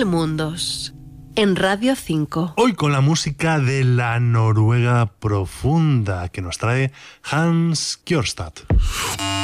Mil Mundos, en Radio 5. Hoy con la música de la Noruega profunda que nos trae Hans Kjørstad.